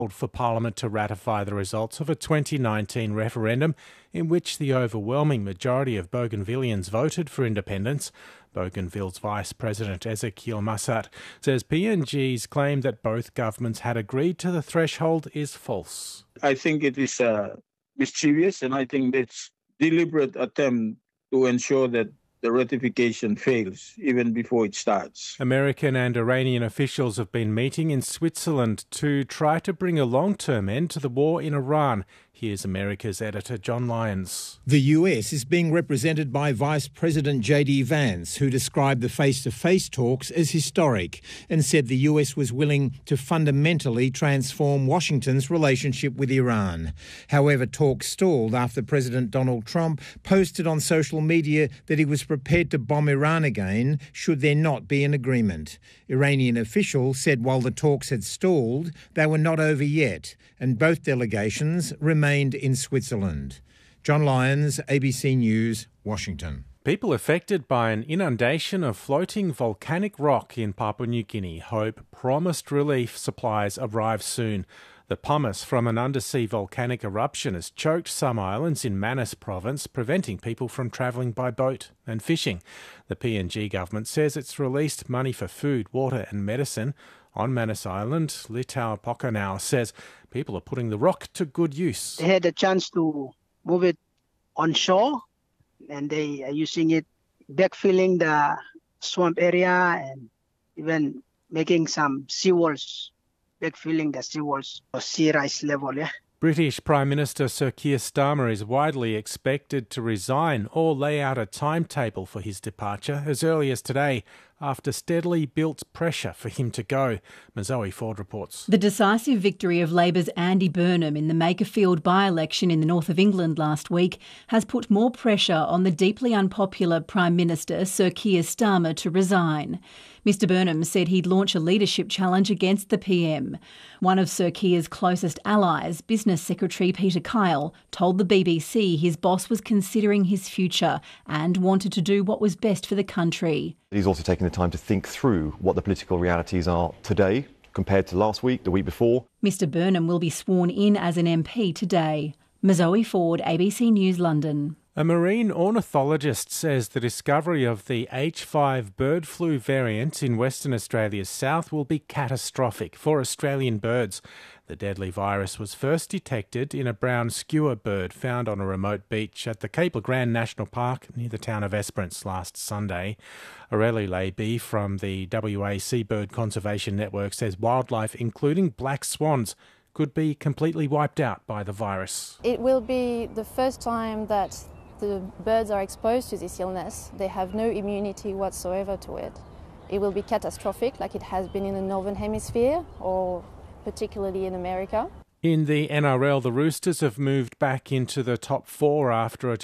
for Parliament to ratify the results of a 2019 referendum in which the overwhelming majority of Bougainvilleans voted for independence. Bougainville's Vice President Ezekiel Massat says PNG's claim that both governments had agreed to the threshold is false. I think it is mischievous, and I think it's deliberate attempt to ensure that the ratification fails even before it starts. American and Iranian officials have been meeting in Switzerland to try to bring a long-term end to the war in Iran. Here's America's editor John Lyons. The US is being represented by Vice President J.D. Vance, who described the face-to-face talks as historic and said the US was willing to fundamentally transform Washington's relationship with Iran. However, talks stalled after President Donald Trump posted on social media that he was prepared to bomb Iran again should there not be an agreement. Iranian officials said while the talks had stalled, they were not over yet, and both delegations remained in Switzerland. John Lyons, ABC News, Washington. People affected by an inundation of floating volcanic rock in Papua New Guinea hope promised relief supplies arrive soon. The pumice from an undersea volcanic eruption has choked some islands in Manus province, preventing people from travelling by boat and fishing. The PNG government says it's released money for food, water and medicine. On Manus Island, Litau Pokanau says people are putting the rock to good use. They had a chance to move it on shore, and they are using it, backfilling the swamp area and even making some seawalls, backfilling the seawalls or sea rise level. British Prime Minister Sir Keir Starmer is widely expected to resign or lay out a timetable for his departure as early as today after steadily built pressure for him to go. Mazoe Ford reports. The decisive victory of Labor's Andy Burnham in the Makerfield by-election in the north of England last week has put more pressure on the deeply unpopular Prime Minister Sir Keir Starmer to resign. Mr Burnham said he'd launch a leadership challenge against the PM. One of Sir Keir's closest allies, Business Secretary Peter Kyle, told the BBC his boss was considering his future and wanted to do what was best for the country. He's also taken the time to think through what the political realities are today compared to last week, the week before. Mr Burnham will be sworn in as an MP today. Mazoe Ford, ABC News, London. A marine ornithologist says the discovery of the H5 bird flu variant in Western Australia's south will be catastrophic for Australian birds. The deadly virus was first detected in a brown skua bird found on a remote beach at the Cape Grand National Park near the town of Esperance last Sunday. Aurelie Leiby from the WA Seabird Conservation Network says wildlife, including black swans, could be completely wiped out by the virus. It will be the first time that the birds are exposed to this illness. They have no immunity whatsoever to it. It will be catastrophic, like it has been in the Northern Hemisphere or particularly in America. In the NRL, the Roosters have moved back into the top four after a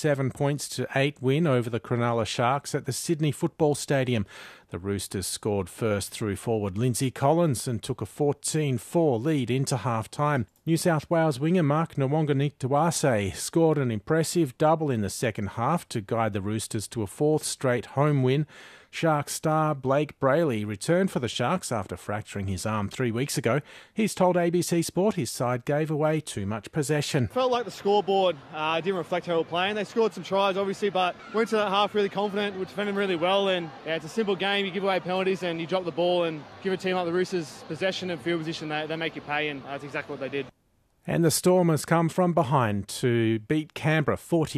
27-8 win over the Cronulla Sharks at the Sydney Football Stadium. The Roosters scored first through forward Lindsay Collins and took a 14-4 lead into half-time. New South Wales winger Mark Nwongonituase scored an impressive double in the second half to guide the Roosters to a fourth straight home win. Sharks star Blake Brayley returned for the Sharks after fracturing his arm 3 weeks ago. He's told ABC Sport his side gave away too much possession. Felt like the scoreboard didn't reflect how we were playing. They scored some tries, obviously, but went to that half really confident. We defended really well, and it's a simple game. You give away penalties and you drop the ball and give a team like the Roosters possession and field position. They make you pay, and that's exactly what they did. And the Storm has come from behind to beat Canberra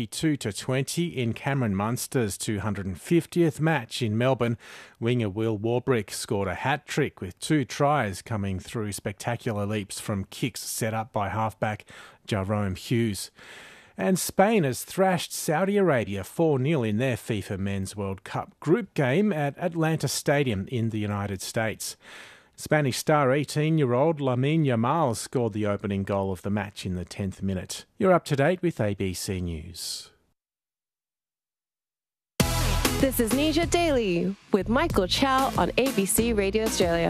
42-20 in Cameron Munster's 250th match in Melbourne. Winger Will Warbrick scored a hat-trick with 2 tries coming through spectacular leaps from kicks set up by halfback Jerome Hughes. And Spain has thrashed Saudi Arabia 4-0 in their FIFA Men's World Cup group game at Atlanta Stadium in the United States. Spanish star 18-year-old Lamine Yamal scored the opening goal of the match in the 10th minute. You're up to date with ABC News. This is Nisha Daily with Michael Chow on ABC Radio Australia.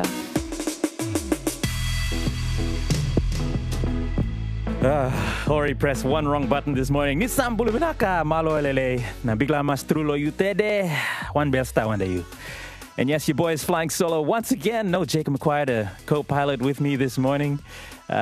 Already pressed one wrong button this morning. Nisam bulu binaka malo lele. Na bigla mas trulo yutede. One besta one day you. And yes, your boy is flying solo once again. No Jacob McQuire to co-pilot with me this morning.